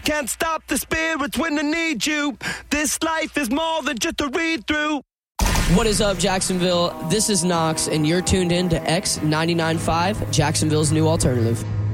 Can't stop the spirits when they need you. This life is more than just a read-through. What is up, Jacksonville? This is Knox, and you're tuned in to X99.5, Jacksonville's new alternative.